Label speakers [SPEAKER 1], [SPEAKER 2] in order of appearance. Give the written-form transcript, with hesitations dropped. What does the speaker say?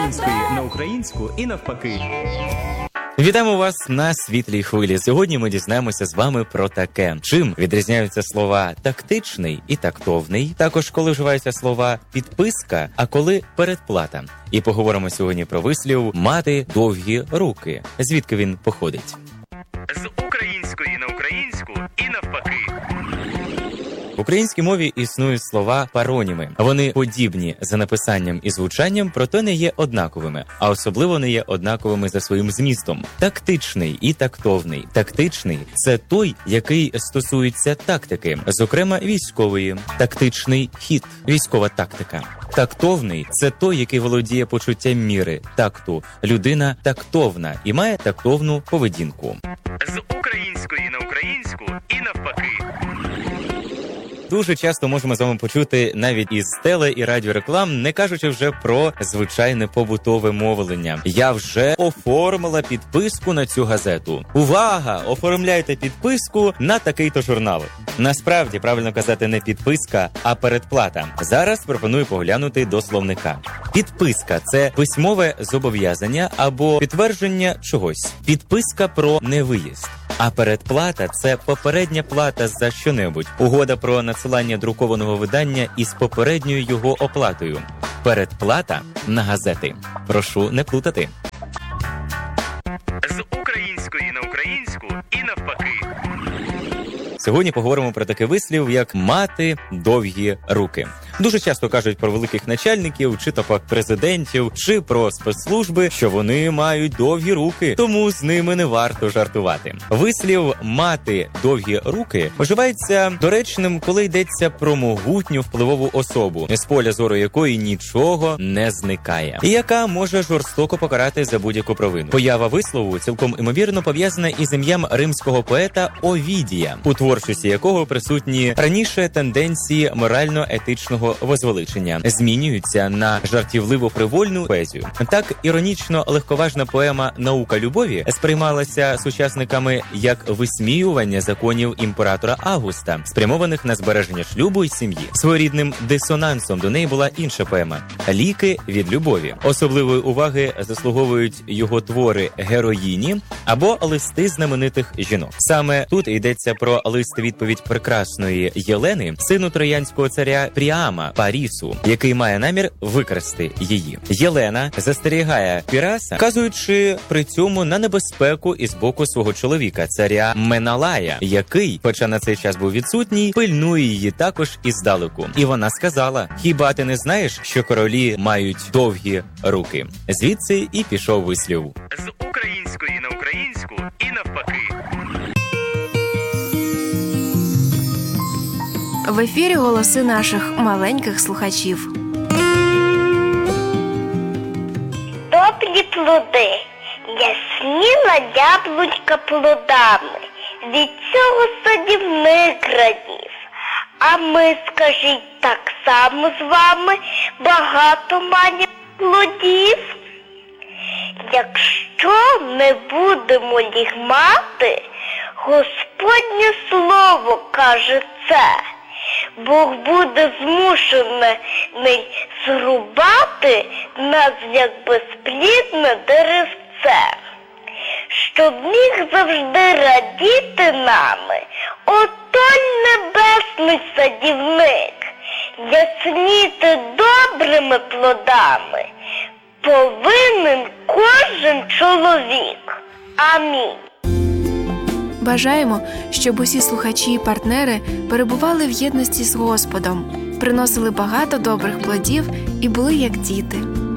[SPEAKER 1] української на українську і навпаки.
[SPEAKER 2] Вітаємо вас на світлій хвилі. Сьогодні ми дізнаємося з вами про таке. Чим відрізняються слова «тактичний» і «тактовний», також коли вживаються слова «підписка», а коли «передплата». І поговоримо сьогодні про вислів «мати довгі руки». Звідки він походить?
[SPEAKER 1] З української на українську і навпаки.
[SPEAKER 2] В українській мові існують слова пароніми. Вони подібні за написанням і звучанням, проте не є однаковими, а особливо не є однаковими за своїм змістом. Тактичний і тактовний. Тактичний – це той, який стосується тактики, зокрема військової. Тактичний хід – військова тактика. Тактовний – це той, який володіє почуттям міри, такту. Людина тактовна і має тактовну поведінку.
[SPEAKER 1] З української на українську і навпаки.
[SPEAKER 2] Дуже часто можемо з вами почути навіть із теле- і радіореклам, не кажучи вже про звичайне побутове мовлення. Я вже оформила підписку на цю газету. Увага! Оформляйте підписку на такий-то журнал. Насправді, правильно казати не підписка, а передплата. Зараз пропоную поглянути до словника. Підписка – це письмове зобов'язання або підтвердження чогось. Підписка про невиїзд. А передплата – це попередня плата за що-небудь. Угода про надсилання друкованого видання із попередньою його оплатою. Передплата на газети. Прошу не плутати.
[SPEAKER 1] З української на українську і навпаки.
[SPEAKER 2] Сьогодні поговоримо про такий вислів, як «мати довгі руки». Дуже часто кажуть про великих начальників, чи то пак президентів, чи про спецслужби, що вони мають довгі руки, тому з ними не варто жартувати. Вислів «мати довгі руки» вживається доречним, коли йдеться про могутню впливову особу, з поля зору якої нічого не зникає, і яка може жорстоко покарати за будь-яку провину. Поява вислову цілком імовірно пов'язана із ім'ям римського поета Овідія, у творчості якого присутні раніше тенденції морально-етичного возвеличення, змінюються на жартівливо-фривольну поезію. Так, іронічно-легковажна поема «Наука любові» сприймалася сучасниками як висміювання законів імператора Августа, спрямованих на збереження шлюбу і сім'ї. Своєрідним дисонансом до неї була інша поема «Ліки від любові». Особливої уваги заслуговують його твори «Героїні» або «Листи знаменитих жінок». Саме тут йдеться про лист-відповідь прекрасної Єлени, сину троянського царя Пріама, Парісу, який має намір викрасти її. Єлена застерігає Піраса, вказуючи при цьому на небезпеку із боку свого чоловіка, царя Меналая, який, хоча на цей час був відсутній, пильнує її також іздалеку. І вона сказала: «Хіба ти не знаєш, що королі мають довгі руки?» Звідси і пішов вислів.
[SPEAKER 1] З української на українську і навпаки.
[SPEAKER 3] В ефірі голоси наших маленьких слухачів.
[SPEAKER 4] Добрі плоди, ясніла яблунька плодами, від цього садівник радів. А ми, скажіть, так само з вами багато маємо плодів? Якщо не будемо їх мати, Господнє слово каже це. Бог буде змушений зрубати нас, як безплідне деревце. Щоб міг завжди радіти нами отой небесний садівник, ясніти добрими плодами повинен кожен чоловік. Амінь.
[SPEAKER 3] Бажаємо, щоб усі слухачі і партнери перебували в єдності з Господом, приносили багато добрих плодів і були як діти.